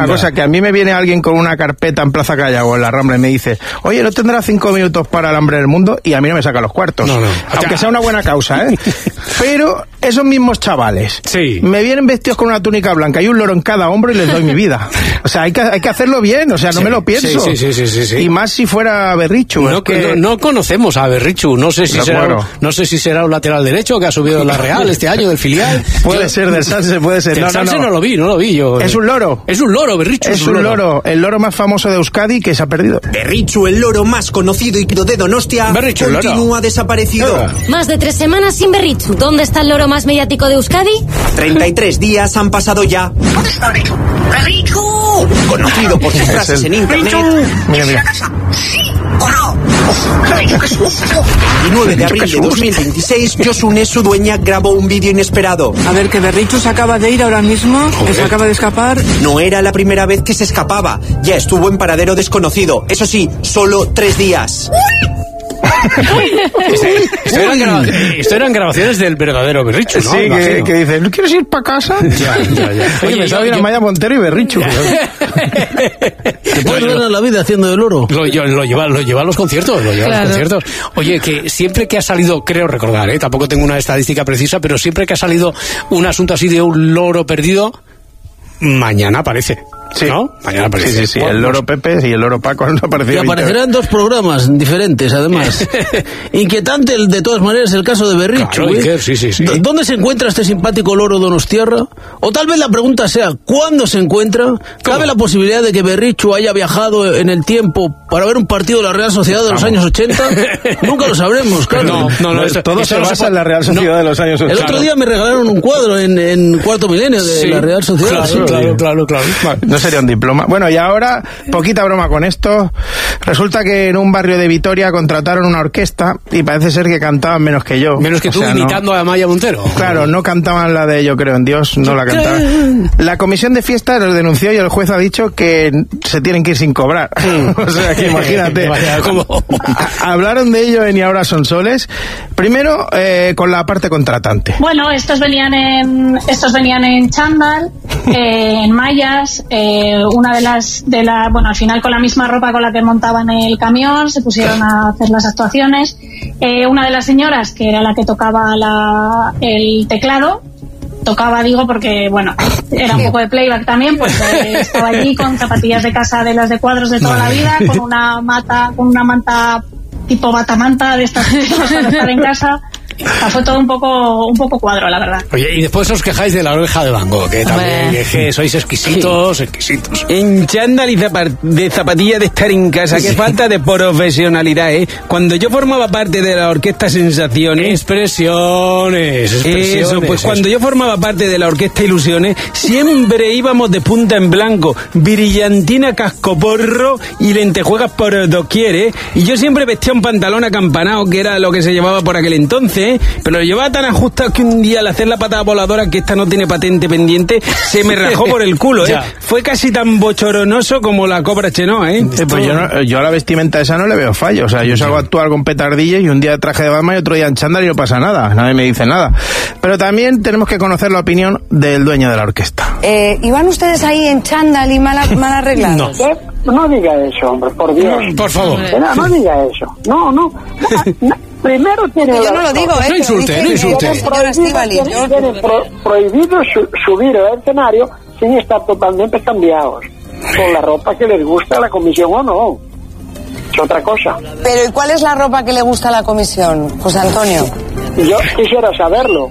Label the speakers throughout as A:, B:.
A: una cosa, que a mí me viene alguien con una carpeta en Plaza Callao o en la Rambla y me dice, oye, ¿no tendrás 5 minutos para el hambre del mundo? Y a mí no me saca los cuartos.
B: No.
A: Aunque sea una buena causa, ¿eh? Pero esos mismos chavales me vienen vestidos con una túnica blanca y un loro en cada hombro y les doy mi vida. O sea, hay que hacerlo bien, o sea, no me lo pienso.
B: Sí.
A: Y más si fuera Berrichu.
B: No conocemos a Berrichu, no sé si será un lateral derecho que ha subido la Real este año del filial.
A: Puede ser del Sanse, puede ser.
B: Del Sanse no lo vi yo.
A: Es un loro.
B: Es un loro, Berrichu.
A: Es un loro, el loro más famoso de Euskadi que se ha perdido.
C: Berrichu, el loro más conocido y de Donostia, continúa desaparecido.
D: Más de 3 semanas sin Berrichu. ¿Dónde está el loro más mediático de Euskadi?
C: 33 días han pasado ya.
E: ¿Dónde está Berrichu? ¡Berrichu!
C: Conocido por sus frases en internet.
A: Mira.
E: ¡Sí o no! ¡Berrichu, qué susto!
C: 29 de abril de 2026, Josune, su dueña, grabó un vídeo inesperado.
F: A ver, que Berrichu se acaba de ir ahora mismo, que se acaba de escapar.
C: No era la primera vez que se escapaba. Ya estuvo en paradero desconocido. Eso sí, solo 3 días.
B: Esto eran grabaciones del verdadero Berrichu, ¿no?
A: Sí, que dice, ¿no quieres ir para casa?
B: Ya.
A: Oye, me estaba viendo Maya Montero y Berrichu.
G: ¿Te puedes ganar la vida haciendo de loro?
B: Lo lleva a los conciertos, Oye, que siempre que ha salido, creo recordar, tampoco tengo una estadística precisa, pero siempre que ha salido un asunto así de un loro perdido, mañana aparece.
A: Sí.
B: ¿No? Mañana aparece.
A: Sí. El loro Pepe y el loro Paco no aparecieron.
G: Y aparecerán 2 programas diferentes, además. Inquietante, de todas maneras, el caso de Berrichu.
B: Claro, sí.
G: ¿Dónde se encuentra este simpático loro donostiarra? O tal vez la pregunta sea, ¿cuándo se encuentra? ¿Cabe la posibilidad de que Berrichu haya viajado en el tiempo para ver un partido de la Real Sociedad de los años 80? Nunca lo sabremos, claro.
B: No,
A: todo se basa en la Real Sociedad de los años 80.
G: El otro día me regalaron un cuadro en Cuarto Milenio de la Real Sociedad.
B: Claro.
A: No sería un diploma. Bueno, y ahora, poquita broma con esto. Resulta que en un barrio de Vitoria contrataron una orquesta y parece ser que cantaban menos que yo.
B: Menos que tú, imitando a Maya Montero.
A: Claro, no cantaban la de Yo creo en Dios, no la cantaban. La comisión de fiestas los denunció y el juez ha dicho que se tienen que ir sin cobrar. O sea, que imagínate. Hablaron de ello en Y ahora son soles. Primero, con la parte contratante.
H: Bueno, estos venían en chándal, en mallas, una bueno, al final con la misma ropa con la que montaban el camión, se pusieron a hacer las actuaciones. Una de las señoras, que era la que tocaba el teclado, digo porque, bueno, era un poco de playback también, pues estaba allí con zapatillas de casa de las de cuadros de toda la vida, con una manta tipo batamanta de estas para estar en casa. Fue todo un poco cuadro, la verdad.
B: Oye, y después os quejáis de la oreja de Van Gogh, que también que sois exquisitos.
I: En chándal y de zapatilla de estar en casa, qué falta de profesionalidad, Cuando yo formaba parte de la Orquesta Sensaciones...
B: Expresiones.
I: Eso, pues cuando yo formaba parte de la Orquesta Ilusiones, siempre íbamos de punta en blanco, brillantina, cascoporro y lentejuelas por doquier, Y yo siempre vestía un pantalón acampanado, que era lo que se llevaba por aquel entonces, pero lo llevaba tan ajustado que un día al hacer la patada voladora, que esta no tiene patente pendiente, se me rajó por el culo, Fue casi tan bochornoso como la Cobra Chenoa,
A: Pues yo a la vestimenta esa no le veo fallo. O sea, yo salgo a actuar con petardillas y un día traje de Batman y otro día en chándal y no pasa nada. Nadie me dice nada. Pero también tenemos que conocer la opinión del dueño de la orquesta.
J: ¿Iban ustedes ahí en chándal y mal arreglados?
K: No diga eso, hombre, por Dios.
B: Por favor.
K: No diga eso. No. Primero tiene...
J: Yo no lo digo,
B: no insulte.
K: Tienen prohibido subir al escenario sin estar totalmente cambiados, con la ropa que les gusta a la comisión o no. Es otra cosa.
J: Pero ¿y cuál es la ropa que le gusta a la comisión, José Antonio?
K: Yo quisiera saberlo.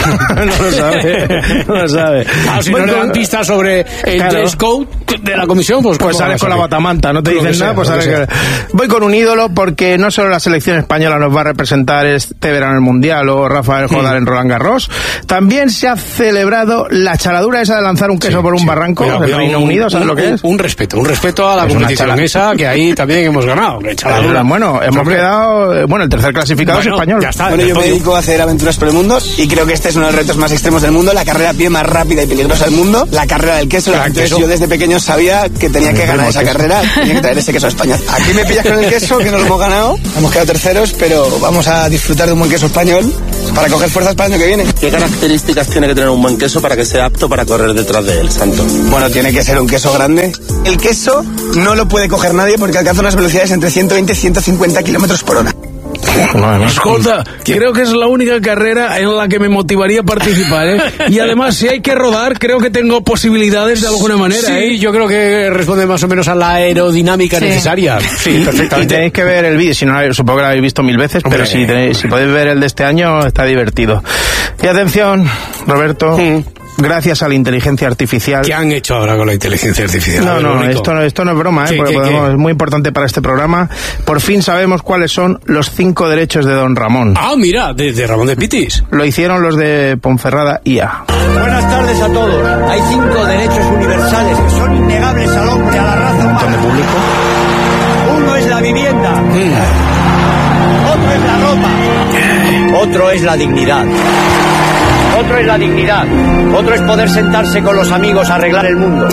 A: No lo sabe.
B: Si no le dan pistas sobre el dress code de la comisión, pues
A: sales con la batamanta, no te dicen nada, pues sales que... Voy con un ídolo porque no solo la selección española nos va a representar este verano el Mundial o Rafael Nadal en Roland Garros, también se ha celebrado la chaladura esa de lanzar un queso por un barranco del Reino Unido, ¿sabes lo que es?
B: Un respeto a la competición esa, que ahí también hemos ganado.
A: Bueno, hemos quedado, el tercer clasificado es español.
B: Ya está,
L: yo me dedico a hacer aventuras por el mundo y creo que este es uno de los retos más extremos del mundo, la carrera a pie más rápida y peligrosa del mundo, la carrera del queso. Entonces yo desde pequeño sabía que tenía que ganar esa carrera, tenía que traer ese queso español. Aquí me pillas con el queso, que no lo hemos ganado, hemos quedado terceros, pero vamos a disfrutar de un buen queso español para coger fuerzas para el año que viene.
M: ¿Qué características tiene que tener un buen queso para que sea apto para correr detrás de él, Santo?
L: Bueno, tiene que ser un queso grande. El queso no lo puede coger nadie porque alcanza unas velocidades entre 120 y 150 kilómetros por hora.
G: Escolta, creo que es la única carrera en la que me motivaría a participar, ¿eh? Y además, si hay que rodar, creo que tengo posibilidades de alguna manera,
B: Sí, yo creo que responde más o menos a la aerodinámica necesaria. Sí, perfectamente.
A: Y tenéis que ver el vídeo, si no, supongo que lo habéis visto 1000 veces, pero si podéis ver el de este año, está divertido. Y atención, Roberto... Gracias a la inteligencia artificial.
B: ¿Qué han hecho ahora con la inteligencia artificial?
A: No, esto no es broma, porque es muy importante para este programa. Por fin sabemos cuáles son los 5 derechos de don Ramón.
B: Ah, mira, de Ramón de Pitis.
A: Lo hicieron los de Ponferrada IA.
N: Buenas tardes a todos. Hay 5 derechos universales que son innegables al hombre, a la raza humana.
A: ¿Dónde público?
N: Uno es la vivienda. Otro es la ropa. Otro es la dignidad. Otro es la dignidad. Otro es poder sentarse con los amigos a arreglar el mundo.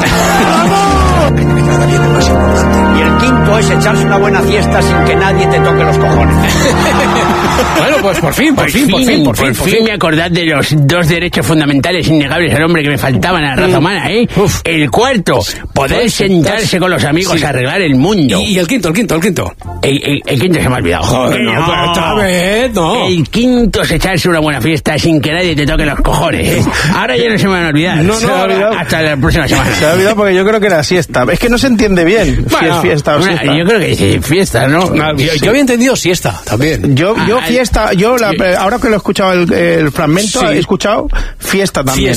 N: Y el quinto es echarse una buena fiesta sin que nadie te toque los cojones.
B: Bueno, pues por fin
G: me acordad de los 2 derechos fundamentales innegables al hombre que me faltaban a la raza humana, ¿eh? El cuarto, poder sentarse con los amigos a arreglar el mundo.
B: ¿Y el quinto? El quinto
G: se me ha olvidado.
B: Joder, no, pero esta vez no.
G: El quinto es echarse una buena fiesta sin que nadie te toque los cojones, ¿eh? Ahora ya no se me van a olvidar.
A: No,
G: hasta la próxima semana.
A: Se me ha olvidado porque yo creo que era siesta. Es que no se entiende bien si es fiesta o siesta.
G: Yo creo que es fiesta, ¿no?
B: Yo había entendido siesta también.
A: Yo fiesta, ahora que lo he escuchado el fragmento, he escuchado fiesta también.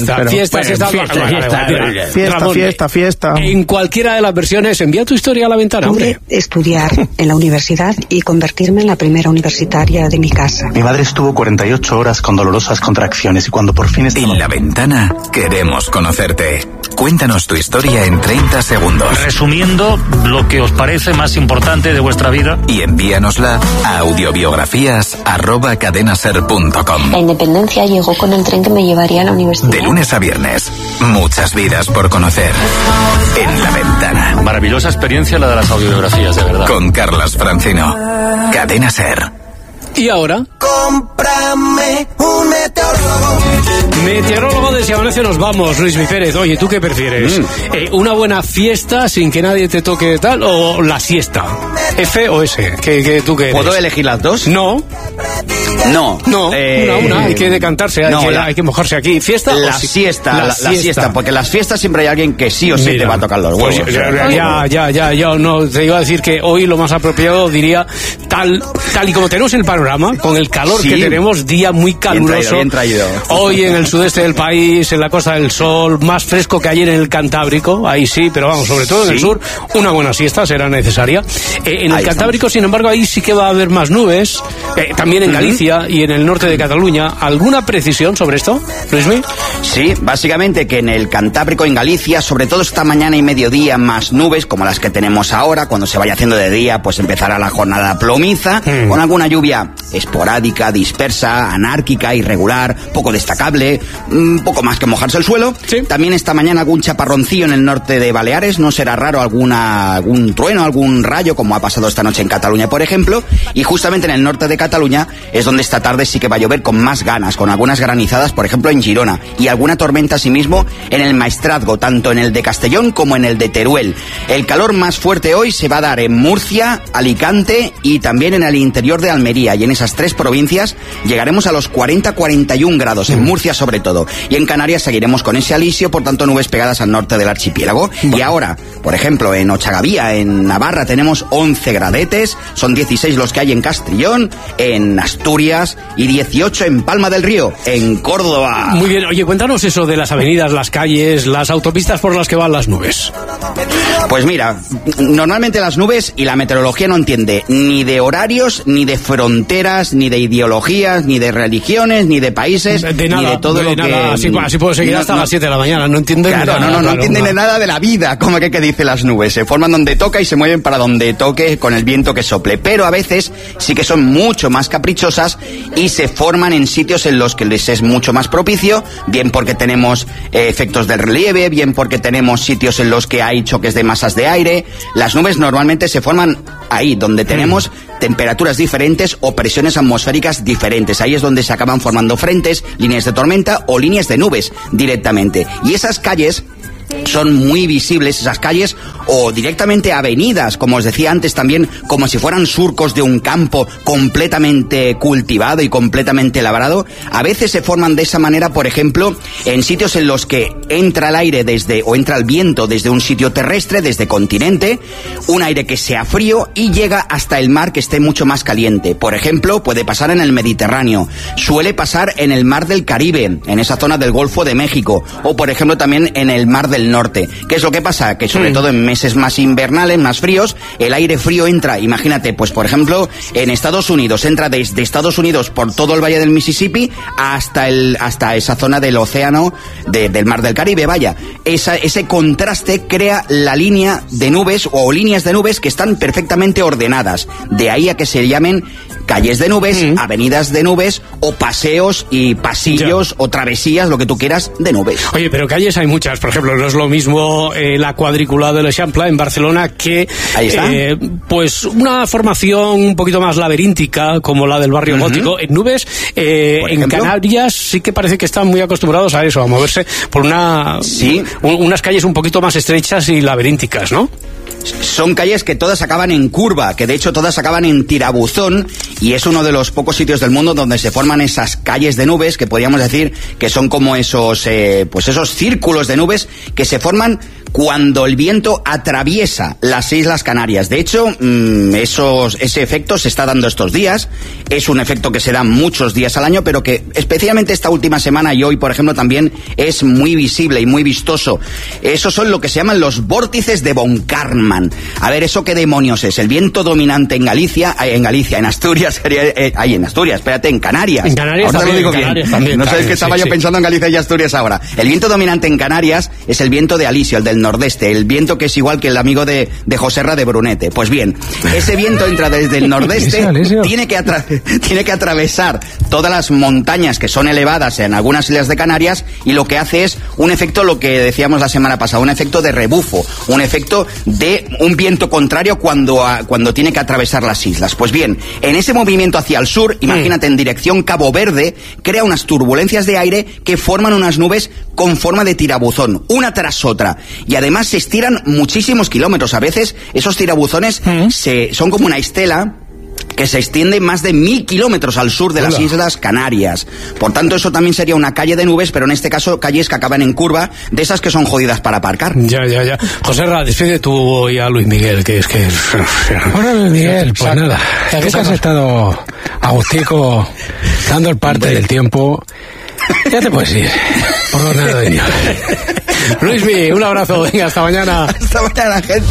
A: Fiesta.
B: En cualquiera de las versiones, envía tu historia a la ventana, hombre.
O: Estudiar en la universidad y convertirme en la primera universitaria de mi casa.
P: Mi madre estuvo 48 horas con dolorosas contracciones y cuando por fin
Q: En la ventana queremos conocerte. Cuéntanos tu historia en 30 segundos.
R: Resumiendo lo que os parece más importante de vuestra vida.
Q: Y envíanosla a audiobiografías@cadenaser.com.
S: La independencia llegó con el tren que me llevaría a la universidad.
Q: De lunes a viernes, muchas vidas por conocer. En la ventana.
R: Maravillosa experiencia la de las audiobiografías, de verdad.
Q: Con Carlas Francino. Cadena Ser.
B: Y ahora...
N: ¡Cómprame un meteorólogo!
B: Meteorólogo de Si Amanece nos vamos, Luis Mi Pérez. Oye, ¿tú qué prefieres? ¿Una buena fiesta sin que nadie te toque tal o la siesta? ¿F o S? ¿Tú qué eres?
T: ¿Puedo elegir las dos?
B: No.
T: No,
B: una. Hay que decantarse, hay que mojarse aquí. ¿Fiesta
T: la siesta? La siesta, porque las fiestas siempre hay alguien que sí o sí te va a tocar los huevos.
B: Pues ya, no, te iba a decir que hoy lo más apropiado diría, tal y como tenemos el panorama, con el calor que tenemos, día muy caluroso.
T: Bien traído.
B: Hoy en el sudeste del país, en la Costa del Sol, más fresco que ayer en el Cantábrico, ahí sí, pero vamos, sobre todo en el sur, una buena siesta será necesaria. En el Cantábrico, sin embargo, ahí sí que va a haber más nubes, también en Galicia y en el norte de Cataluña. ¿Alguna precisión sobre esto, Luismi?
T: Sí, básicamente que en el Cantábrico, en Galicia, sobre todo esta mañana y mediodía, más nubes, como las que tenemos ahora. Cuando se vaya haciendo de día, pues empezará la jornada plomiza, con alguna lluvia esporádica, dispersa, anárquica, irregular, poco destacable, poco más que mojarse el suelo. También esta mañana algún chaparroncillo en el norte de Baleares, no será raro algún trueno, algún rayo, como ha pasado esta noche en Cataluña, por ejemplo. Y justamente en el norte de Cataluña es donde esta tarde sí que va a llover con más ganas, con algunas granizadas, por ejemplo, en Girona, y alguna tormenta asimismo en el Maestrazgo, tanto en el de Castellón como en el de Teruel. El calor más fuerte hoy se va a dar en Murcia, Alicante y también en el interior de Almería, y en esas 3 provincias llegaremos a los 40-41 grados, en Murcia sobre todo, y en Canarias seguiremos con ese alisio, por tanto nubes pegadas al norte del archipiélago. Y ahora, por ejemplo, en Ochagavía, en Navarra, tenemos 11 gradetes, son 16 los que hay en Castrillón, en Asturias, y 18 en Palma del Río, en Córdoba.
B: Muy bien, oye, cuéntanos eso de las avenidas, las calles, las autopistas por las que van las nubes.
T: Pues mira, normalmente las nubes y la meteorología no entiende ni de horarios, ni de fronteras, ni de ideologías, ni de religiones, ni de países,
B: de nada,
T: ni de todo lo
B: nada.
T: que...
B: Así puedo seguir hasta las 7 de la mañana, no entienden
T: claro,
B: nada.
T: No entienden de nada de la vida, como que dice las nubes. Se forman donde toca y se mueven para donde toque con el viento que sople. Pero a veces sí que son mucho más caprichosas y se forman en sitios en los que les es mucho más propicio, bien porque tenemos efectos del relieve, bien porque tenemos sitios en los que hay choques de masas de aire. Las nubes normalmente se forman ahí, donde tenemos temperaturas diferentes o presiones atmosféricas diferentes. Ahí es donde se acaban formando frentes, líneas de tormenta o líneas de nubes directamente. Y esas calles son muy visibles, esas calles, o directamente avenidas, como os decía antes también, como si fueran surcos de un campo completamente cultivado y completamente labrado. A veces se forman de esa manera, por ejemplo, en sitios en los que entra el aire o entra el viento desde un sitio terrestre, desde continente, un aire que sea frío y llega hasta el mar que esté mucho más caliente. Por ejemplo, puede pasar en el Mediterráneo, suele pasar en el mar del Caribe, en esa zona del Golfo de México, o por ejemplo también en el mar del Norte. ¿Qué es lo que pasa? Que sobre todo en meses más invernales, más fríos, el aire frío entra, imagínate, pues por ejemplo, en Estados Unidos, entra desde Estados Unidos por todo el valle del Mississippi hasta esa zona del océano, del mar del Caribe, vaya. Ese contraste crea la línea de nubes o líneas de nubes que están perfectamente ordenadas. De ahí a que se llamen calles de nubes, avenidas de nubes, o paseos y pasillos o travesías, lo que tú quieras, de nubes.
B: Oye, pero calles hay muchas. Por ejemplo, no es lo mismo la cuadrícula de l'Eixample en Barcelona que pues una formación un poquito más laberíntica como la del barrio gótico. En nubes, en Canarias sí que parece que están muy acostumbrados a eso, a moverse por unas calles un poquito más estrechas y laberínticas, ¿no?
T: Son calles que todas acaban en curva, que de hecho todas acaban en tirabuzón, y es uno de los pocos sitios del mundo donde se forman esas calles de nubes, que podríamos decir que son como esos círculos de nubes que se forman cuando el viento atraviesa las Islas Canarias. De hecho, ese efecto se está dando estos días. Es un efecto que se da muchos días al año, pero que especialmente esta última semana y hoy, por ejemplo, también es muy visible y muy vistoso. Esos son lo que se llaman los vórtices de von Karman. A ver, ¿eso qué demonios es? El viento dominante en Asturias, en Canarias.
B: En Canarias
T: ahora
B: también,
T: lo digo bien.
B: También,
T: no sabes que estaba yo pensando en Galicia y Asturias ahora. El viento dominante en Canarias es el viento de Alisio, el del nordeste, el viento que es igual que el amigo de Joserra de Brunete. Pues bien, ese viento entra desde el nordeste, tiene que atravesar todas las montañas que son elevadas en algunas islas de Canarias, y lo que hace es un efecto, lo que decíamos la semana pasada, un efecto de rebufo, un efecto de un viento contrario cuando tiene que atravesar las islas. Pues bien, en ese movimiento hacia el sur, imagínate, en dirección Cabo Verde, crea unas turbulencias de aire que forman unas nubes con forma de tirabuzón, una tras otra, y además se estiran muchísimos kilómetros. A veces esos tirabuzones son como una estela que se extiende más de 1000 kilómetros al sur de las Islas Canarias. Por tanto, eso también sería una calle de nubes, pero en este caso calles que acaban en curva, de esas que son jodidas para aparcar.
B: Ya. Joserra, despide tú hoy a Luis Miguel, que es que...
U: Bueno, Luis Miguel, pues nada, tú que has estado agustico dando el parte del tiempo, ya te puedes ir, por ordenado de Dios.
B: Luismi, un abrazo, venga, hasta mañana.
T: Hasta mañana, gente.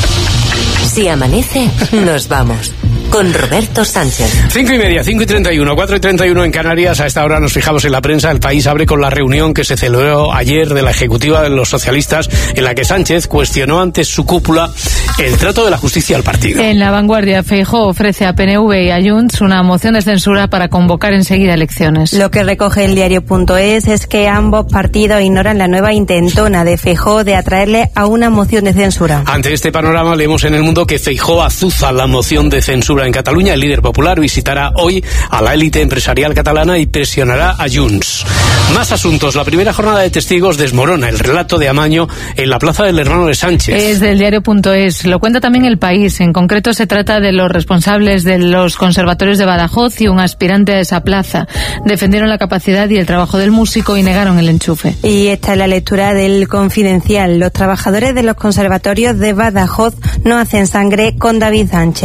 V: Si amanece, nos vamos. Con Roberto Sánchez.
B: 5:30, 5:31, 4:31 en Canarias. A esta hora nos fijamos en la prensa. El País abre con la reunión que se celebró ayer de la ejecutiva de los socialistas, en la que Sánchez cuestionó ante su cúpula el trato de la justicia al partido.
W: En La Vanguardia, Feijóo ofrece a PNV y a Junts una moción de censura para convocar enseguida elecciones.
X: Lo que recoge el diario.es es que ambos partidos ignoran la nueva intentona de Feijóo de atraerle a una moción de censura.
B: Ante este panorama, leemos en El Mundo que Feijóo azuza la moción de censura en Cataluña. El líder popular visitará hoy a la élite empresarial catalana y presionará a Junts. Más asuntos. La primera jornada de testigos desmorona el relato de Amaño en la plaza del hermano de Sánchez.
W: Es del diario.es. Lo cuenta también El País. En concreto se trata de los responsables de los conservatorios de Badajoz y un aspirante a esa plaza. Defendieron la capacidad y el trabajo del músico y negaron el enchufe.
X: Y esta es la lectura del Confidencial. Los trabajadores de los conservatorios de Badajoz no hacen sangre con David Sánchez.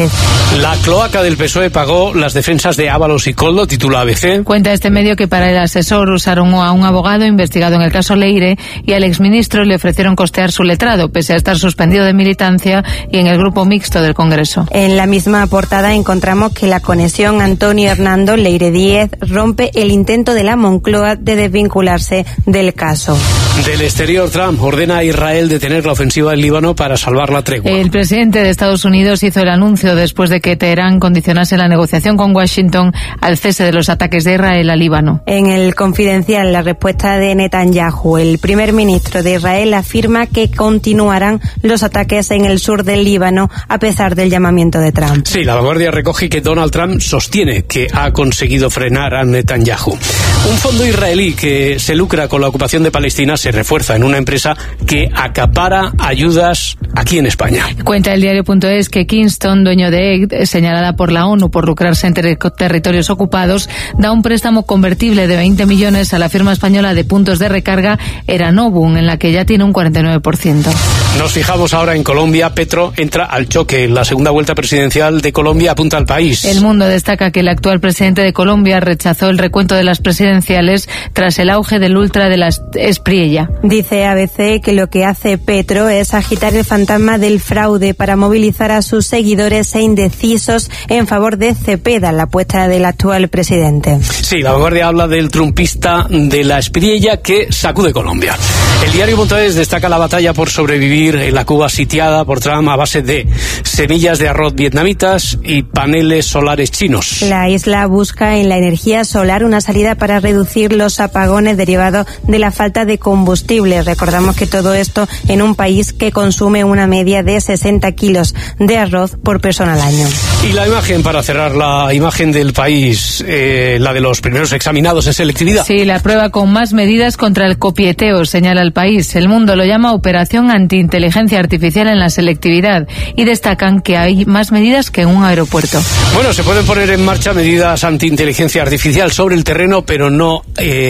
B: La cloaca del PSOE pagó las defensas de Ábalos y Koldo, titula ABC.
W: Cuenta este medio que para el asesor usaron a un abogado investigado en el caso Leire y al exministro le ofrecieron costear su letrado, pese a estar suspendido de militancia y en el grupo mixto del Congreso.
X: En la misma portada encontramos que la conexión Antonio-Hernando Leire Díez rompe el intento de la Moncloa de desvincularse del caso.
B: Del exterior, Trump ordena a Israel detener la ofensiva del Líbano para salvar la tregua.
W: El presidente de Estados Unidos hizo el anuncio después de que Teherán condicionase la negociación con Washington al cese de los ataques de Israel al Líbano.
X: En el Confidencial, la respuesta de Netanyahu, el primer ministro de Israel, afirma que continuarán los ataques en el sur del Líbano a pesar del llamamiento de Trump.
B: Sí, La Vanguardia recoge que Donald Trump sostiene que ha conseguido frenar a Netanyahu. Un fondo israelí que se lucra con la ocupación de Palestina se refuerza en una empresa que acapara ayudas aquí en España.
W: Cuenta el diario.es que Kingston, dueño de EGD, señalada por la ONU por lucrarse en territorios ocupados, da un préstamo convertible de 20 millones a la firma española de puntos de recarga Eranovum, en la que ya tiene un 49%.
B: Nos fijamos ahora en Colombia. Petro entra al choque. La segunda vuelta presidencial de Colombia apunta al país.
W: El Mundo destaca que el actual presidente de Colombia rechazó el recuento de las presidenciales tras el auge del ultra de la Espriella.
X: Dice ABC que lo que hace Petro es agitar el fantasma del fraude para movilizar a sus seguidores e indecisos en favor de Cepeda, la apuesta del actual presidente.
B: Sí, La Vanguardia habla del trumpista de la Espriella que sacude Colombia. El diario.es destaca la batalla por sobrevivir en la Cuba sitiada por Trump a base de semillas de arroz vietnamitas y paneles solares chinos.
X: La isla busca en la energía solar una salida para reducir los apagones derivados de la falta de combustible. Recordamos que todo esto en un país que consume una media de 60 kilos de arroz por persona al año.
B: Y la imagen, para cerrar, la imagen del país, la de los primeros examinados en selectividad.
W: Sí, la prueba con más medidas contra el copieteo, señala el país. El Mundo lo llama Operación Antiinteligencia Artificial en la selectividad y destacan que hay más medidas que en un aeropuerto.
B: Bueno, se pueden poner en marcha medidas antiinteligencia artificial sobre el terreno, pero no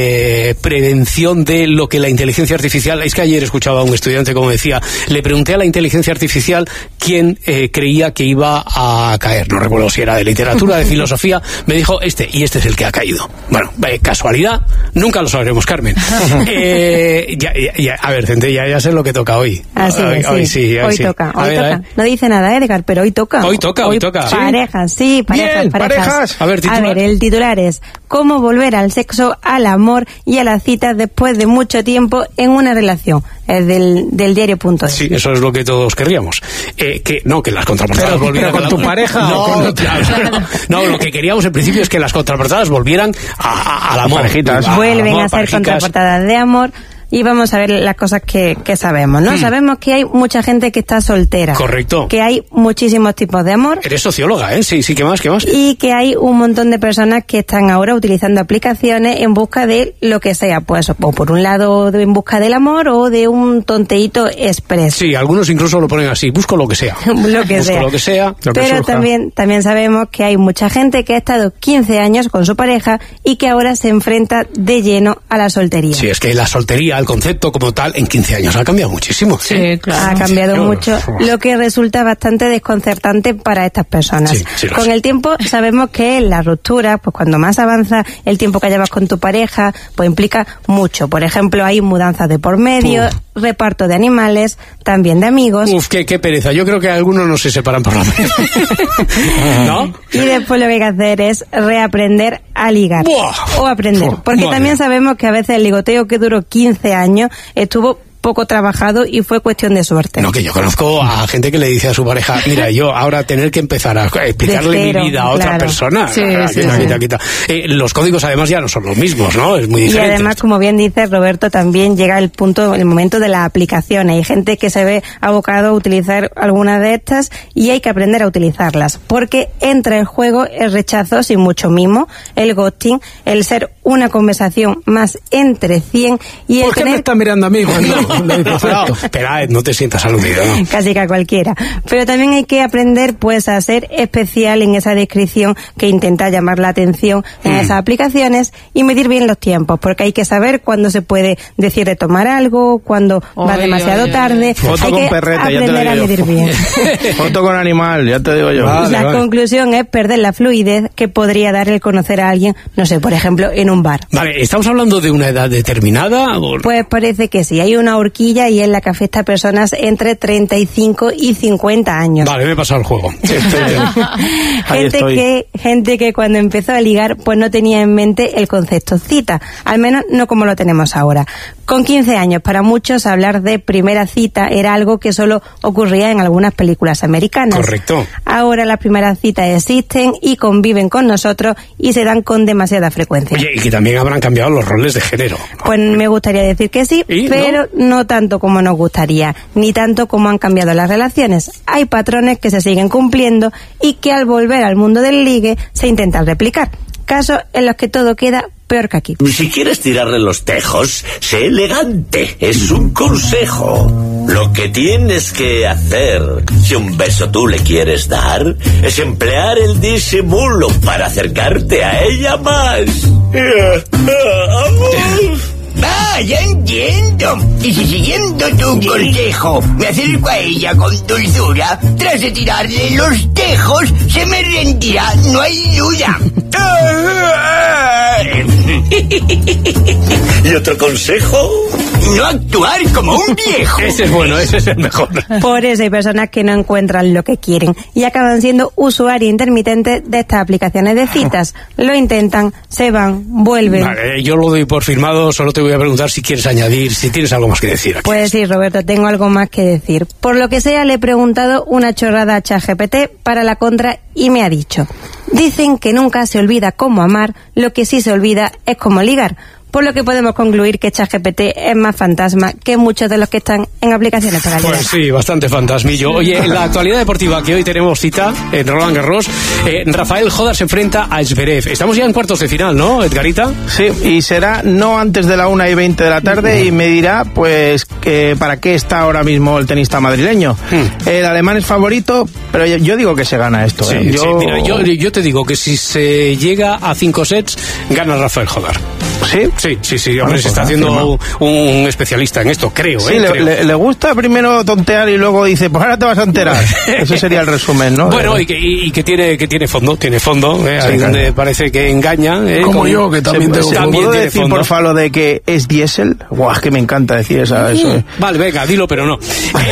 B: prevención de lo que la inteligencia artificial... Es que ayer escuchaba a un estudiante, como decía, le pregunté a la inteligencia artificial quién creía que iba a caer. No recuerdo si era de literatura, de filosofía. Me dijo y este es el que ha caído. Bueno, casualidad, nunca lo sabremos, Carmen. A ver, Centella, ya sé lo que toca hoy.
X: Hoy sí. Hoy toca. No dice nada, Edgar, pero hoy toca.
B: Hoy toca.
X: Parejas,
B: parejas. A ver,
X: el titular es ¿cómo volver al sexo, al amor y a las citas después de mucho tiempo en una relación? Es del diario.es.
B: Sí, eso es lo que todos querríamos. Que las contraportadas volvieran
U: con tu pareja.
B: No, lo que queríamos en principio es que las contraportadas volvieran al amor.
X: Vuelven a ser contraportadas de amor. Y vamos a ver las cosas que sabemos, ¿no? Sabemos que hay mucha gente que está soltera.
B: Correcto.
X: Que hay muchísimos tipos de amor.
B: Eres socióloga, ¿eh? Sí, ¿qué más?
X: Y que hay un montón de personas que están ahora utilizando aplicaciones en busca de lo que sea, pues, o por un lado en busca del amor o de un tonteíto express.
B: Sí, algunos incluso lo ponen así, busco lo que sea.
X: Lo que sea. Pero también sabemos que hay mucha gente que ha estado 15 años con su pareja y que ahora se enfrenta de lleno a la soltería.
B: Sí, es que la soltería, el concepto como tal, en 15 años ha cambiado muchísimo.
X: Sí, claro. Ha cambiado mucho, lo que resulta bastante desconcertante para estas personas.
B: Sí,
X: con el tiempo sabemos que la ruptura, pues cuando más avanza el tiempo que llevas con tu pareja, pues implica mucho. Por ejemplo, hay mudanzas de por medio, reparto de animales, también de amigos.
B: Qué pereza. Yo creo que algunos no se separan por lo menos. ¿No?
X: Y después lo que hay que hacer es reaprender a ligar. O aprender. Porque también sabemos que a veces el ligoteo que duró 15 años estuvo poco trabajado y fue cuestión de suerte.
B: No, que yo conozco a gente que le dice a su pareja, mira, yo ahora tener que empezar a explicarle mi vida a otra persona. Quita. Los códigos además ya no son los mismos, ¿no? Es muy diferente.
X: Y además, como bien dice Roberto, también llega el momento de la aplicación. Hay gente que se ve abocado a utilizar alguna de estas y hay que aprender a utilizarlas, porque entra en juego el rechazo sin mucho mimo, el ghosting, el ser una conversación más entre 100 y el
U: ¿Por qué me está mirando a mí cuando
B: Espera, no te sientas aludido, ¿no?
X: Casi que a cualquiera. Pero también hay que aprender pues a ser especial en esa descripción que intenta llamar la atención en esas aplicaciones y medir bien los tiempos, porque hay que saber cuándo se puede decir de tomar algo, cuándo va demasiado tarde.
A: Foto
X: hay
A: con
X: que
A: perrete, ya te
X: aprender a
A: digo
X: medir bien.
A: Foto con animal, ya te digo yo.
X: La conclusión es perder la fluidez que podría dar el conocer a alguien, no sé, por ejemplo, en un bar.
B: Vale, ¿estamos hablando de una edad determinada?
X: Pues parece que sí. Hay una horquilla y es la que afecta a personas entre 35 y 50 años.
B: Vale, me he pasado el juego.
X: Gente que cuando empezó a ligar pues no tenía en mente el concepto cita, al menos no como lo tenemos ahora. Con 15 años, para muchos hablar de primera cita era algo que solo ocurría en algunas películas americanas.
B: Correcto.
X: Ahora las primeras citas existen y conviven con nosotros y se dan con demasiada frecuencia.
B: Oye, y que también habrán cambiado los roles de género.
X: Pues me gustaría decir que sí, pero no tanto como nos gustaría, ni tanto como han cambiado las relaciones. Hay patrones que se siguen cumpliendo y que al volver al mundo del ligue se intentan replicar. Casos en los que todo queda peor que aquí.
C: Si quieres tirarle los tejos, sé elegante. Es un consejo. Lo que tienes que hacer, si un beso tú le quieres dar, es emplear el disimulo para acercarte a ella más.
D: Ya entiendo. Y si siguiendo tu consejo me acerco a ella con dulzura, tras de tirarle los tejos, se me rendirá, no hay duda.
C: ¿Y otro consejo?
D: No actuar como un viejo.
B: Ese es bueno, ese es el mejor.
X: Por eso hay personas que no encuentran lo que quieren y acaban siendo usuarios intermitentes de estas aplicaciones de citas. Lo intentan, se van, vuelven.
B: Vale, yo lo doy por firmado, solo te voy a preguntar si quieres añadir, si tienes algo más que decir aquí.
X: Pues sí, Roberto, tengo algo más que decir. Por lo que sea, le he preguntado una chorrada a ChatGPT para la contra y me ha dicho: dicen que nunca se olvida cómo amar, lo que sí se olvida es cómo ligar. Por lo que podemos concluir que ChatGPT es más fantasma que muchos de los que están en aplicaciones para ligar.
B: Pues sí, bastante fantasmillo. Oye, en la actualidad deportiva que hoy tenemos cita en Roland Garros, Rafael Jodar se enfrenta a Zverev. Estamos ya en cuartos de final, ¿no, Edgarita?
A: Sí, y será no antes de la 1:20 de la tarde y me dirá, pues, que para qué está ahora mismo el tenista madrileño. El alemán es favorito, pero yo digo que se gana esto.
B: Sí, mira, yo te digo que si se llega a 5 sets, gana Rafael Jodar.
A: ¿Sí?
B: Sí, hombre, se está haciendo un especialista en esto, creo.
A: Sí, le gusta primero tontear y luego dice, pues ahora te vas a enterar. Ese sería el resumen, ¿no?
B: Bueno, y que tiene fondo, ahí donde parece que engaña.
U: Como yo, que también tengo
A: fondo. ¿Puedo decir, porfa, lo de que es diésel? Guau, es que me encanta decir eso.
B: Vale, venga, dilo, pero no.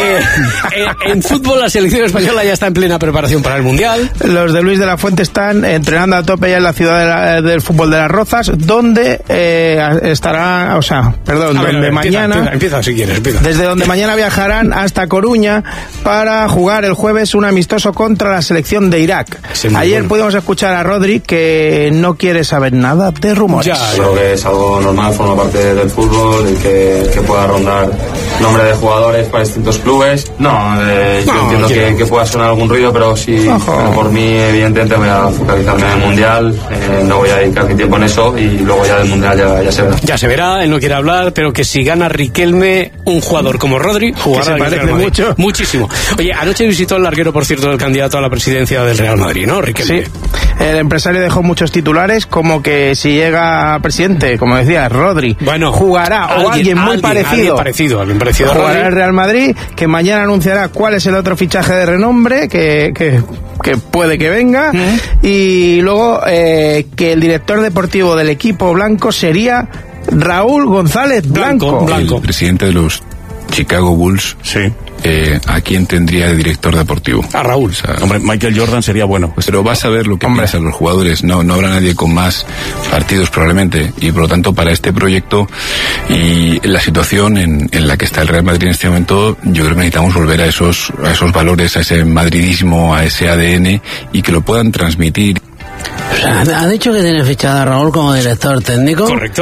B: En fútbol, la selección española ya está en plena preparación para el Mundial.
A: Los de Luis de la Fuente están entrenando a tope ya en la ciudad del fútbol de Las Rozas, donde estará, donde mañana
B: empieza si quieres, empieza.
A: Desde donde mañana viajarán hasta Coruña para jugar el jueves un amistoso contra la selección de Irak. Ayer pudimos escuchar a Rodri que no quiere saber nada de rumores.
E: Creo que es algo normal, forma parte del fútbol, el que pueda rondar nombre de jugadores para distintos clubes. Yo entiendo que pueda sonar algún ruido, pero por mí evidentemente voy a focalizarme en el Mundial, no voy a dedicar mi tiempo en eso y luego ya del Mundial ya se verá.
B: Ya se verá, él no quiere hablar, pero que si gana Riquelme, un jugador como Rodri, jugará
A: que se parece mucho.
B: Muchísimo. Oye, anoche visitó el larguero, por cierto, del candidato a la presidencia del Real Madrid, ¿no, Riquelme?
A: Sí. El empresario dejó muchos titulares, como que si llega presidente, como decía, Rodri, jugará, o alguien muy parecido.
B: Alguien parecido
A: jugará el Real Madrid, que mañana anunciará cuál es el otro fichaje de renombre que puede que venga, y luego que el director deportivo del equipo blanco sería Raúl González Blanco.
F: El presidente de los Chicago Bulls.
U: Sí.
F: ¿A quién tendría de director deportivo?
B: A Raúl.
U: Hombre, Michael Jordan sería bueno.
F: Pero vas a ver lo que piensan los jugadores. No habrá nadie con más partidos probablemente. Y por lo tanto, para este proyecto y la situación en la que está el Real Madrid en este momento, yo creo que necesitamos volver a esos valores, a ese madridismo, a ese ADN, y que lo puedan transmitir.
G: ¿Ha dicho que tiene fichado a Raúl como director técnico?
B: Correcto.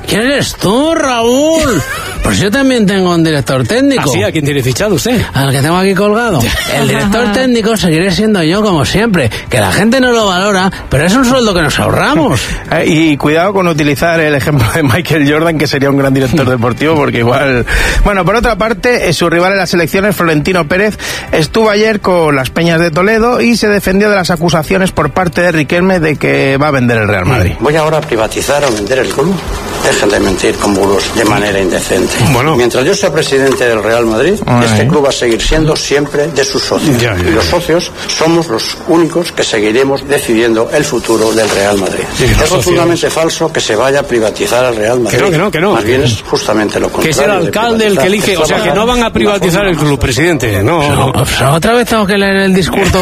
G: ¿Quién eres tú, Raúl? Pues yo también tengo un director técnico.
B: ¿Así? ¿A quién tiene fichado usted?
G: Al que tengo aquí colgado. El director técnico seguiré siendo yo como siempre, que la gente no lo valora, pero es un sueldo que nos ahorramos.
A: Y cuidado con utilizar el ejemplo de Michael Jordan, que sería un gran director deportivo, porque igual... Bueno, por otra parte, su rival en las elecciones, Florentino Pérez, estuvo ayer con las Peñas de Toledo y se defendió de las acusaciones por parte de Riquelme de que va a vender el Real Madrid.
H: ¿Voy ahora a privatizar o vender el club? Dejen de mentir con bulos de manera indecente. Bueno. Mientras yo sea presidente del Real Madrid, este club va a seguir siendo siempre de sus socios. Y los socios somos los únicos que seguiremos decidiendo el futuro del Real Madrid. Es rotundamente falso que se vaya a privatizar el Real Madrid.
B: Que no.
H: Más bien es justamente lo contrario.
B: Que es el alcalde el que elige, o sea, que no van a privatizar el club, presidente. No.
G: Otra vez tengo que leer el discurso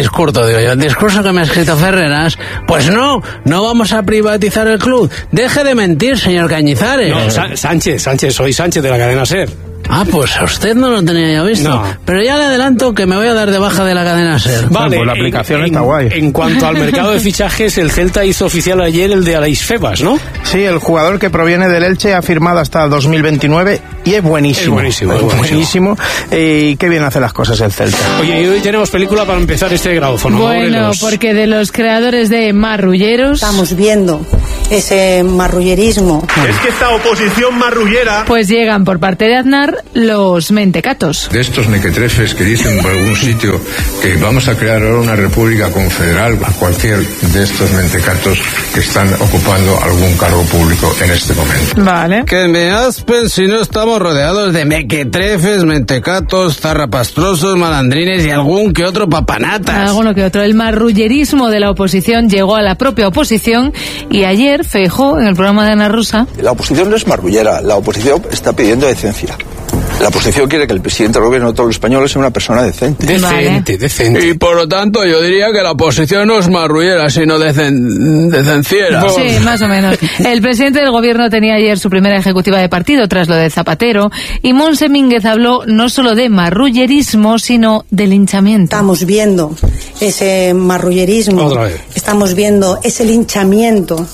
G: que me ha escrito Ferreras. Pues no vamos a privatizar el club. Deje de mentir, señor Cañizares.
B: No, Sánchez, soy Sánchez de la cadena SER.
G: Ah, pues a usted no lo tenía ya visto. No. Pero ya le adelanto que me voy a dar de baja de la cadena SER.
B: Vale,
A: pues la aplicación está guay.
B: En cuanto al mercado de fichajes, el Celta hizo oficial ayer el de Aleix Febas, ¿no?
A: Sí, el jugador que proviene del Elche ha firmado hasta 2029 y es buenísimo. Es buenísimo. Y qué bien hace las cosas el Celta.
B: Oye, y hoy tenemos película para empezar este grabófono.
W: Bueno, porque de los creadores de Marrulleros...
I: Estamos viendo ese marrullerismo.
J: Es que esta oposición marrullera...
W: Pues llegan por parte de Aznar los mentecatos.
K: De estos mequetrefes que dicen por algún sitio que vamos a crear ahora una república confederal, a cualquier de estos mentecatos que están ocupando algún cargo público en este momento.
W: Vale.
G: Que me aspen si no estamos rodeados de mequetrefes, mentecatos, zarrapastrosos, malandrines y algún que otro papanatas.
W: Alguno que otro. El marrullerismo de la oposición llegó a la propia oposición y ayer Feijóo, en el programa de Ana Rosa...
Y: La oposición no es marrullera, la oposición está pidiendo decencia. La oposición quiere que el presidente del gobierno de todos los españoles sea una persona decente.
G: Decente. Y por lo tanto yo diría que la oposición no es marrullera, sino decenciera.
W: Sí, más o menos. El presidente del gobierno tenía ayer su primera ejecutiva de partido tras lo de Zapatero y Montse Mínguez habló no solo de marrullerismo, sino de linchamiento.
I: Estamos viendo ese marrullerismo.
B: Otra vez.
I: Estamos viendo ese linchamiento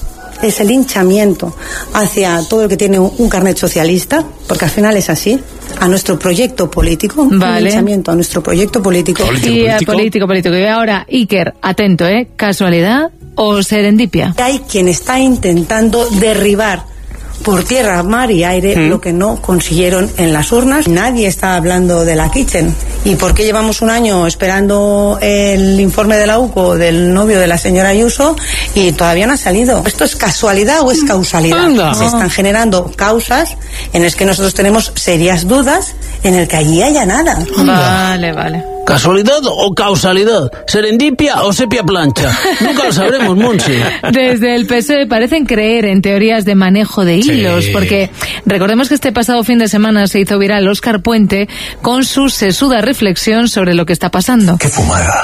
I: hacia todo el que tiene un carnet socialista, porque al final es así, a nuestro proyecto político,
W: vale.
I: Un linchamiento a nuestro proyecto político.
W: Político. Y ahora, Iker, atento, ¿casualidad o serendipia?
I: Hay quien está intentando derribar por tierra, mar y aire lo que no consiguieron en las urnas. Nadie está hablando de la Kitchen. ¿Y por qué llevamos un año esperando el informe de la UCO del novio de la señora Ayuso y todavía no ha salido? ¿Esto es casualidad o es causalidad?
W: Anda.
I: Se están generando causas en las que nosotros tenemos serias dudas en el que allí haya nada.
W: Vale.
G: ¿Casualidad o causalidad? ¿Serendipia o sepia plancha? Nunca lo sabremos, Monsi.
W: Desde el PSOE parecen creer en teorías de manejo de hilos, porque recordemos que este pasado fin de semana se hizo viral Óscar Puente con su sesuda reflexión sobre lo que está pasando.
K: ¡Qué fumada!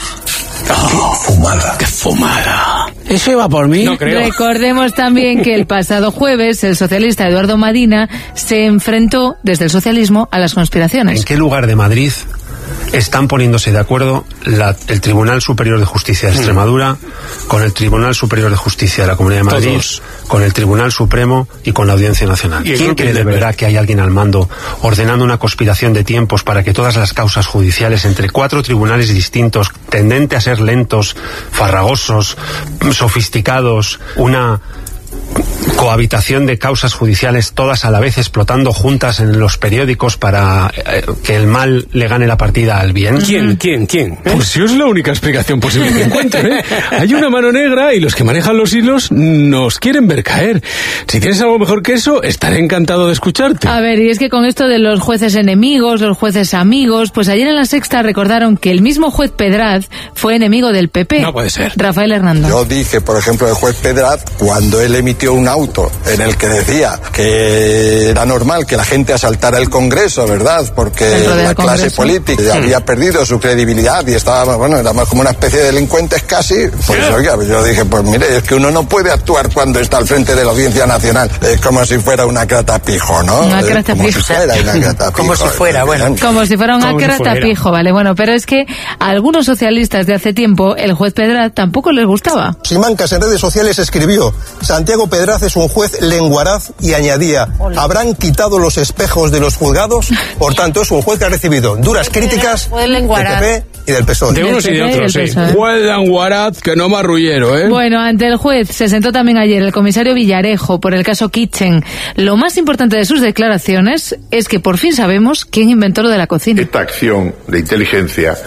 G: ¡Qué fumada! ¿Eso iba por mí?
B: No creo.
W: Recordemos también que el pasado jueves el socialista Eduardo Madina se enfrentó desde el socialismo a las conspiraciones.
Z: ¿En qué lugar de Madrid están poniéndose de acuerdo el Tribunal Superior de Justicia de Extremadura con el Tribunal Superior de Justicia de la Comunidad de Madrid, con el Tribunal Supremo y con la Audiencia Nacional? ¿Quién cree de verdad que hay alguien al mando ordenando una conspiración de tiempos para que todas las causas judiciales entre 4 tribunales distintos, tendente a ser lentos, farragosos, sofisticados, una cohabitación de causas judiciales todas a la vez explotando juntas en los periódicos para que el mal le gane la partida al bien?
B: ¿Quién?
U: Pues si es la única explicación posible que encuentro, Hay una mano negra y los que manejan los hilos nos quieren ver caer. Si tienes algo mejor que eso, estaré encantado de escucharte.
W: A ver, y es que con esto de los jueces enemigos, los jueces amigos, pues ayer en La Sexta recordaron que el mismo juez Pedraz fue enemigo del PP.
B: No puede ser.
W: Rafael Hernando.
Y: Yo dije, por ejemplo, el juez Pedraz, cuando él emitió un auto en el que decía que era normal que la gente asaltara el Congreso, ¿verdad? Porque la clase política había perdido su credibilidad y estaba, era más como una especie de delincuentes casi. Pues oiga, yo dije, pues mire, es que uno no puede actuar cuando está al frente de la Audiencia Nacional como si fuera una cratapijo, ¿no?
W: Una cratapijo.
Y: Como si fuera
W: un cratapijo, ¿vale? Bueno, pero es que a algunos socialistas de hace tiempo el juez Pedraz tampoco les gustaba.
Y: Simancas en redes sociales escribió: Santiago Pedraz es
L: es un juez lenguaraz y añadía, ¿habrán quitado los espejos de los juzgados? Por tanto, es un juez que ha recibido duras críticas del PP y del PSOE.
B: De unos y de otros, sí.
G: Juez lenguaraz, que no marrullero, ¿eh?
W: Bueno, ante el juez se sentó también ayer el comisario Villarejo por el caso Kitchen. Lo más importante de sus declaraciones es que por fin sabemos quién inventó lo de la cocina.
M: Esta acción de inteligencia,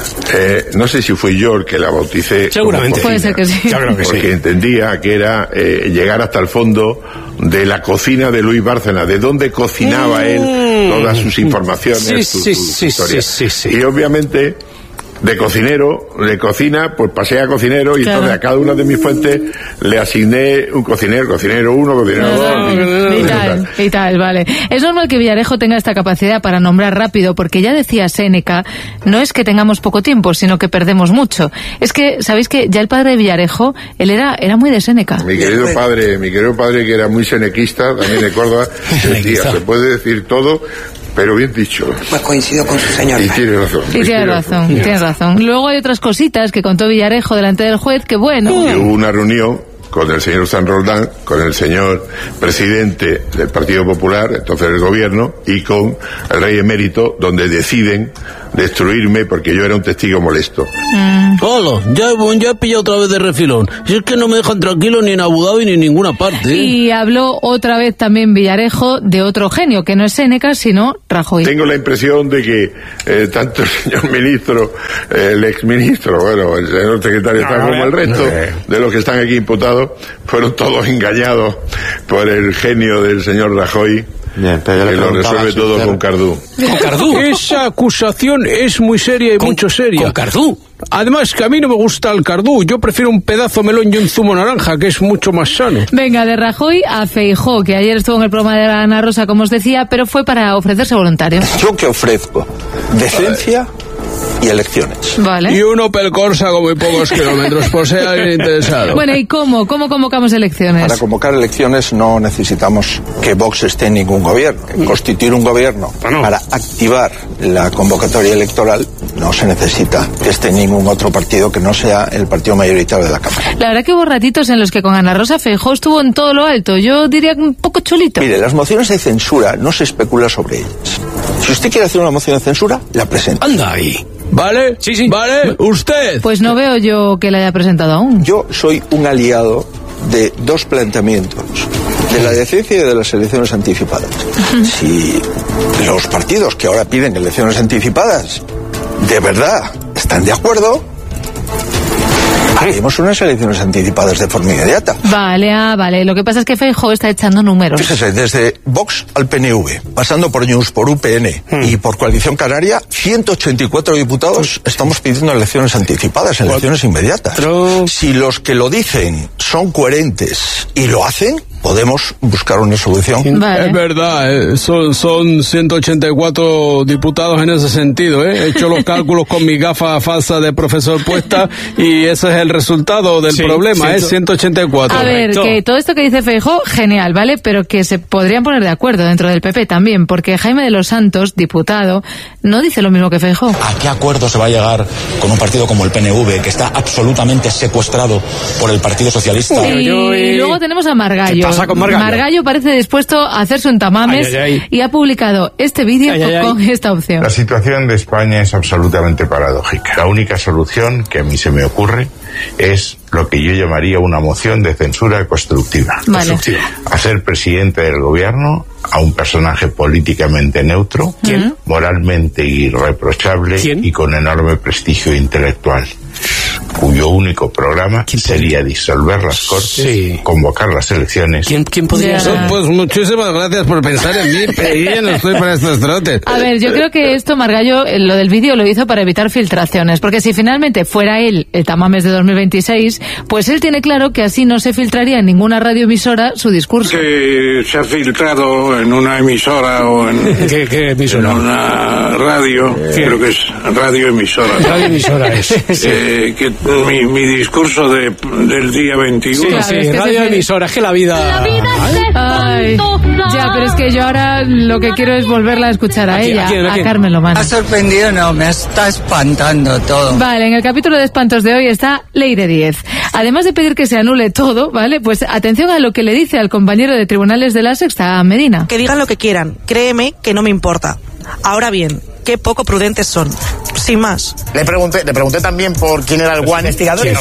M: no sé si fui yo el que la bauticé.
B: Seguramente.
W: Puede ser que sí.
B: Yo creo que
M: porque
B: sí.
M: Entendía que era llegar hasta el fondo de la cocina de Luis Bárcena, de dónde cocinaba él todas sus informaciones, sus historias. Sí. Y obviamente, de cocinero, de cocina, pues pasé a cocinero y entonces a cada una de mis fuentes le asigné un cocinero 1, cocinero 2.
W: Y tal, vale. Es normal que Villarejo tenga esta capacidad para nombrar rápido, porque ya decía Séneca, no es que tengamos poco tiempo, sino que perdemos mucho. Es que, ¿sabéis que ya el padre de Villarejo, él era muy de Séneca?
M: Mi querido padre, que era muy senequista, también de Córdoba, decía, se puede decir todo, pero bien dicho.
O: Pues coincido con su señor.
M: Y tiene razón.
W: Luego hay otras cositas que contó Villarejo delante del juez que, bueno...
M: Hubo una reunión con el señor San Roldán, con el señor presidente del Partido Popular, entonces del gobierno, y con el rey emérito, donde deciden destruirme porque yo era un testigo molesto.
G: Hola, ya he pillado otra vez de refilón. Si es que no me dejan tranquilo ni en Abu Dhabi ni en ninguna parte.
W: Y habló otra vez también Villarejo de otro genio, que no es Séneca, sino Rajoy.
M: Tengo la impresión de que tanto el señor ministro, el exministro, bueno, el señor secretario de Estado, como el resto de los que están aquí imputados, fueron todos engañados por el genio del señor Rajoy.
O: Bien,
M: que lo resuelve todo con Cardú.
B: ¿Con Cardú?
G: Esa acusación es muy seria y mucho seria.
B: ¿Con Cardú?
G: Además, que a mí no me gusta el Cardú. Yo prefiero un pedazo melón y un zumo naranja, que es mucho más sano.
W: Venga, de Rajoy a Feijóo, que ayer estuvo en el programa de Ana Rosa, como os decía, pero fue para ofrecerse voluntario.
L: Yo que ofrezco decencia y elecciones.
W: Vale.
G: Y un Opel Corsa con muy pocos kilómetros, por si hay alguien interesado.
W: Bueno, ¿y cómo convocamos elecciones?
L: Para convocar elecciones no necesitamos que Vox esté en ningún gobierno. Constituir un gobierno para activar la convocatoria electoral no se necesita que esté ningún otro partido que no sea el partido mayoritario de la Cámara.
W: La verdad que hubo ratitos en los que con Ana Rosa Feijóo estuvo en todo lo alto. Yo diría un poco chulito.
L: Mire, las mociones de censura no se especula sobre ellas. Si usted quiere hacer una moción de censura, la presenta.
B: Anda ahí.
G: ¿Vale?
B: Sí.
G: ¿Vale? ¿Usted?
W: Pues no veo yo que la haya presentado aún.
L: Yo soy un aliado de dos planteamientos, de la decencia y de las elecciones anticipadas. Si los partidos que ahora piden elecciones anticipadas de verdad están de acuerdo, haremos unas elecciones anticipadas de forma inmediata.
W: Vale. Lo que pasa es que Feijóo está echando números.
L: Fíjese, desde Vox al PNV, pasando por News, por UPN y por Coalición Canaria, 184 diputados estamos pidiendo elecciones anticipadas, elecciones inmediatas. Si los que lo dicen son coherentes y lo hacen, podemos buscar una solución.
W: Vale.
G: Es verdad, son 184 diputados en ese sentido. He hecho los cálculos con mi gafa falsa de profesor puesta y ese es el resultado del problema, 184.
W: A ver, que todo esto que dice Feijóo, genial, ¿vale? Pero que se podrían poner de acuerdo dentro del PP también, porque Jaime de los Santos, diputado, no dice lo mismo que Feijóo.
P: ¿A qué acuerdo se va a llegar con un partido como el PNV, que está absolutamente secuestrado por el Partido Socialista?
W: Y luego tenemos a Margallo.
B: ¿Qué pasa con Margallo?
W: Margallo parece dispuesto a hacerse un tamames y ha publicado este vídeo con esta opción.
R: La situación de España es absolutamente paradójica. La única solución que a mí se me ocurre es lo que yo llamaría una moción de censura constructiva.
W: Vale.
R: Hacer presidente del gobierno a un personaje políticamente neutro, moralmente irreprochable y con enorme prestigio intelectual, cuyo único programa sería disolver las Cortes, convocar las elecciones.
B: ¿Quién podría ser?
G: Pues muchísimas gracias por pensar en mí, pero yo no estoy para estos trotes.
W: A ver, yo creo que esto Margallo, lo del vídeo lo hizo para evitar filtraciones, porque si finalmente fuera él el tamames de 2026, pues él tiene claro que así no se filtraría en ninguna radioemisora su discurso.
S: Que se ha filtrado en una emisora o en...
B: ¿Qué emisora?
S: En una radio, creo que es radioemisora.
B: Radioemisora es.
S: Que mi discurso del día 21...
B: Sí, radioemisora, es que la vida...
W: Ay, ya, pero es que yo ahora lo que quiero es volverla a escuchar a ella, a Carmen Lomana.
O: ¿Me ha sorprendido? No, me está espantando todo.
W: Vale, en el capítulo de espantos de hoy está Leire Díez. Además de pedir que se anule todo, ¿vale? Pues atención a lo que le dice al compañero de tribunales de La Sexta, a Medina.
C: Que digan lo que quieran, créeme que no me importa. Ahora bien, qué poco prudentes son. Sin más.
N: Le pregunté también por quién era el guante que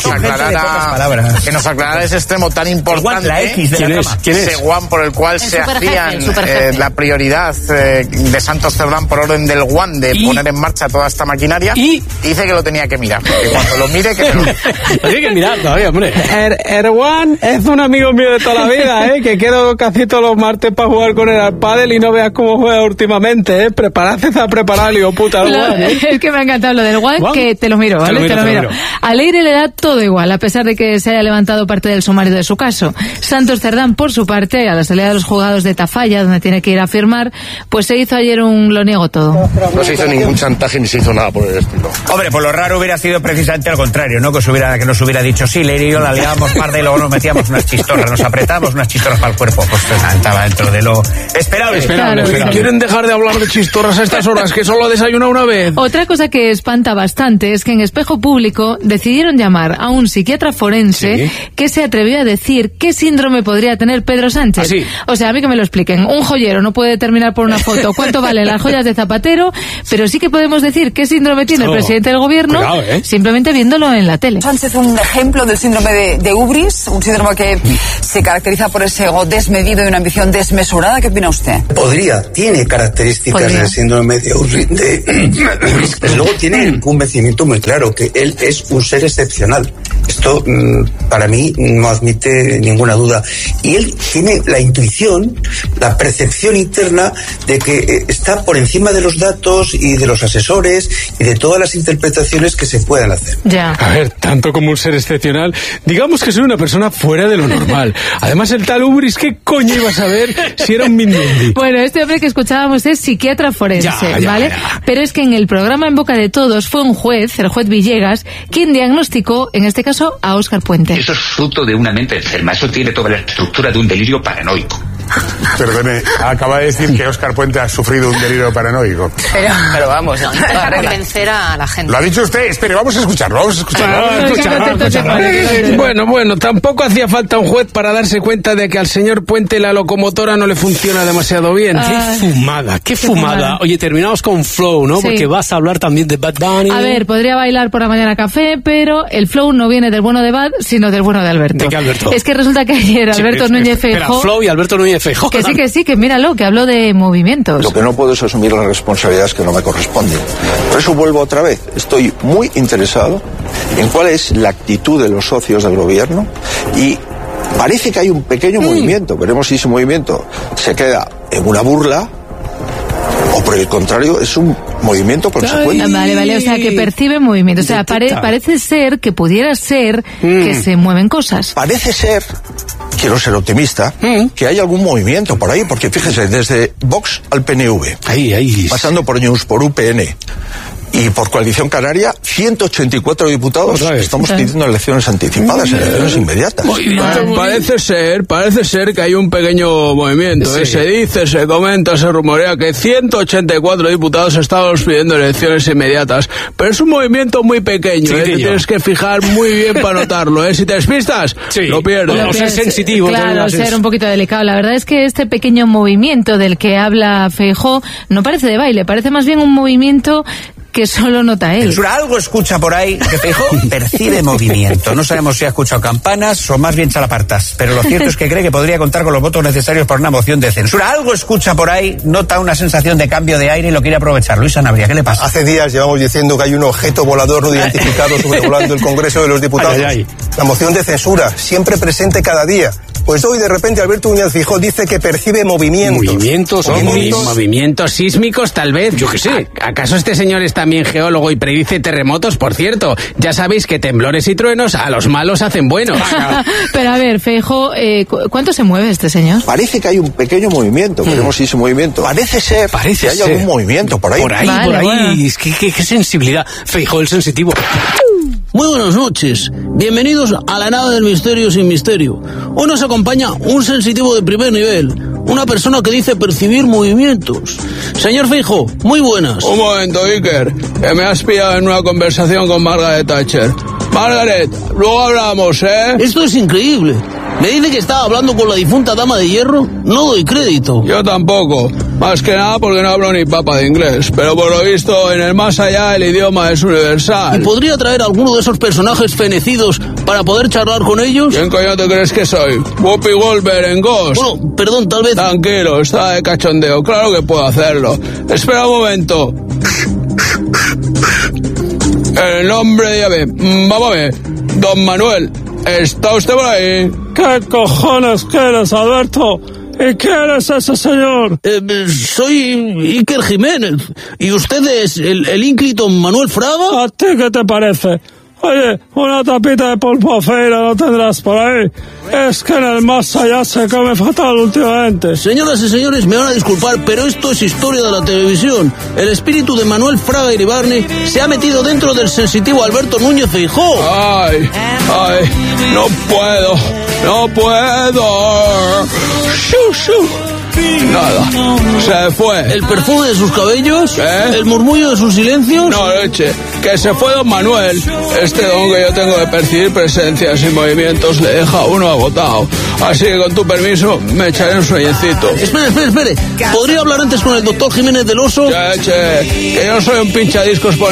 N: nos aclarara ese extremo tan importante, la X de la trama. Ese guan por el cual se hacían la prioridad de Santos Cerdán por orden del guan de poner en marcha toda esta maquinaria, y dice que lo tenía que mirar. Que cuando lo mire, que me lo
B: tiene que mirar todavía, hombre.
U: El guan es un amigo mío de toda la vida, que quedo casi todos los martes para jugar con él al pádel y no veas cómo juega últimamente, Prepararse a preparar, lío puta el guan,
W: Es que me ha encantado lo del guan, que te lo miro, ¿vale? Te lo miro. A Leire le da todo igual, a pesar de que se haya levantado parte del sumario de su caso. Santos Cerdán, por su parte, a la salida de los juzgados de Tafalla, donde tiene que ir a firmar, pues se hizo ayer un lo niego todo.
N: No se hizo ningún chantaje ni se hizo nada por el estilo.
O: Hombre, pues lo raro hubiera sido precisamente al contrario, ¿no? Que nos hubiera dicho, sí, Leire y yo la liábamos parda y luego nos metíamos unas chistorras, nos apretábamos unas chistorras para el cuerpo. Pues estaba dentro de lo esperable.
G: Claro. ¿Quieren dejar de hablar de chistorras a estas horas, que solo desayuna una vez?
W: Otra cosa que espanta bastante es que en Espejo Público decidieron llamar a un psiquiatra forense que se atrevió a decir qué síndrome podría tener Pedro Sánchez. O sea, a mí que me lo expliquen. Un joyero no puede determinar por una foto cuánto valen las joyas de Zapatero, pero sí que podemos decir qué síndrome tiene el presidente del gobierno simplemente viéndolo en la tele.
Q: Sánchez, un ejemplo del síndrome de Ubris, un síndrome que se caracteriza por ese ego desmedido y una ambición desmesurada. ¿Qué opina usted?
T: Tiene características del síndrome de Ubris. Desde luego tiene un convencimiento muy claro que él es un ser excepcional. Esto para mí no admite ninguna duda. Y él tiene la intuición, la percepción interna de que está por encima de los datos y de los asesores y de todas las interpretaciones que se puedan hacer.
U: A ver, tanto como un ser excepcional, digamos que soy una persona fuera de lo normal. Además, el tal Ubris, ¿qué coño iba a saber si era un mindundi?
W: Bueno, este hombre que escuchábamos es psiquiatra forense, ¿vale? Pero es que en el programa En Boca de Todos fue un juez, el juez Villegas, quien diagnosticó, en este caso, a Óscar Puente.
V: Eso es fruto de una mente enferma, eso tiene toda la estructura de un delirio paranoico.
M: Perdone, acaba de decir que Óscar Puente ha sufrido un delirio paranoico.
Q: Pero vamos, para convencer a la gente.
M: Lo ha dicho usted, espere, vamos a escucharlo.
G: Bueno, tampoco hacía falta un juez para darse cuenta de que al señor Puente la locomotora no le funciona demasiado bien.
B: Qué fumada. Oye, terminamos con Flow, ¿no? Porque vas a hablar también de Bad Bunny.
W: A ver, podría bailar por la mañana café, pero el Flow no viene del bueno de Bad, sino del bueno de Alberto.
B: ¿De qué Alberto?
W: Es que resulta que ayer Alberto Núñez Feijóo...
B: Flow y Alberto Núñez Feijóo.
W: Que sí, que míralo, que habló de movimientos.
Y: Lo que no puedo es asumir las responsabilidades que no me corresponden. Por eso vuelvo otra vez. Estoy muy interesado en cuál es la actitud de los socios del gobierno y parece que hay un pequeño movimiento. Veremos si ese movimiento se queda en una burla o por el contrario es un movimiento consecuente.
W: Vale, o sea que percibe movimiento. O sea, parece ser que pudiera ser que se mueven cosas.
Y: Parece ser, quiero ser optimista, que hay algún movimiento por ahí, porque fíjese, desde Vox al PNV, pasando por News, por UPN y por Coalición Canaria, 184 diputados estamos pidiendo elecciones anticipadas, elecciones inmediatas.
G: Parece ser que hay un pequeño movimiento. Se dice, se comenta, se rumorea que 184 diputados estamos pidiendo elecciones inmediatas. Pero es un movimiento muy pequeño, te tienes que fijar muy bien para notarlo. Si te despistas, lo pierdes.
B: O ser sensitivo.
W: Claro, ser un poquito delicado. La verdad es que este pequeño movimiento del que habla Feijóo no parece de baile, parece más bien un movimiento que solo nota él.
O: Censura, algo escucha por ahí que Feijóo percibe movimiento. No sabemos si ha escuchado campanas o más bien chalapartas, pero lo cierto es que cree que podría contar con los votos necesarios para una moción de censura. Algo escucha por ahí, nota una sensación de cambio de aire y lo quiere aprovechar. Luis Sanabria, ¿qué le pasa?
Y: Hace días llevamos diciendo que hay un objeto volador no identificado sobrevolando el Congreso de los Diputados. La moción de censura, siempre presente cada día. Pues hoy de repente Alberto Núñez Feijóo dice que percibe movimientos.
G: Movimientos sísmicos, tal vez. Yo qué sé. ¿Acaso este señor es también geólogo y predice terremotos? Por cierto, ya sabéis que temblores y truenos a los malos hacen buenos.
W: Pero a ver, Feijóo, ¿cuánto se mueve este señor?
Y: Parece que hay un pequeño movimiento. Veremos si ese movimiento... Parece que hay algún movimiento por ahí.
B: Por ahí. Bueno. Es que qué sensibilidad. Feijóo, el sensitivo.
G: Muy buenas noches, bienvenidos a la nave del misterio sin misterio. Hoy nos acompaña un sensitivo de primer nivel, una persona que dice percibir movimientos. Señor Feijóo, muy buenas.
T: Un momento, Iker, que me has pillado en una conversación con Margaret Thatcher.
G: Margaret, luego hablamos, ¿eh? Esto es increíble. Me dice que estaba hablando con la difunta dama de hierro. No doy crédito. Yo tampoco. Más que nada porque no hablo ni papa de inglés. Pero por lo visto, en el más allá el idioma es universal. ¿Y podría traer a alguno de esos personajes fenecidos para poder charlar con ellos? ¿Quién coño te crees que soy? Whoopi Goldberg en Ghost. Bueno, perdón, tal vez... Tranquilo, está de cachondeo. Claro que puedo hacerlo. Espera un momento. El nombre de llave. Vamos a ver. Don Manuel, ¿está usted por ahí?
A: ¿Qué cojones quieres, Alberto? ¿Y quién es ese señor?
G: Soy Iker Jiménez. ¿Y usted es el ínclito Manuel Fraga?
A: ¿A ti qué te parece? Oye, una tapita de polvo feira no tendrás por ahí. Es que en el más allá se come fatal últimamente.
G: Señoras y señores, me van a disculpar, pero esto es historia de la televisión. El espíritu de Manuel Fraga Iribarne se ha metido dentro del sensitivo Alberto Núñez Feijóo. Ay, no puedo. Nada, se fue. ¿El perfume de sus cabellos? ¿El murmullo de sus silencios? No, leche, que se fue don Manuel. Este don que yo tengo de percibir presencias y movimientos le deja a uno agotado. Así que con tu permiso me echaré un sueñecito. Espere. ¿Podría hablar antes con el doctor Jiménez del Oso? Leche, que yo soy un pinchadiscos por